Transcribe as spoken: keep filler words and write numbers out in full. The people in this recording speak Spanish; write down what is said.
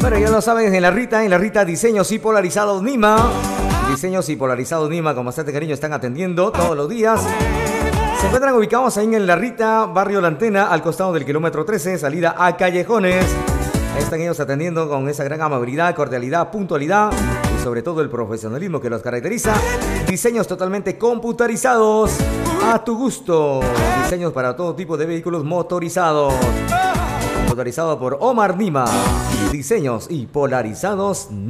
Bueno, ya lo saben, en la Rita, en la Rita Diseños y Polarizados Nima. Diseños y Polarizados Nima, con bastante cariño, están atendiendo todos los días. Se encuentran ubicados ahí en La Rita, barrio La Antena, al costado del kilómetro trece, salida a Callejones. Ahí están ellos atendiendo con esa gran amabilidad, cordialidad, puntualidad y sobre todo el profesionalismo que los caracteriza. Diseños totalmente computarizados, a tu gusto. Diseños para todo tipo de vehículos motorizados. Motorizado por Omar Nima. Diseños y Polarizados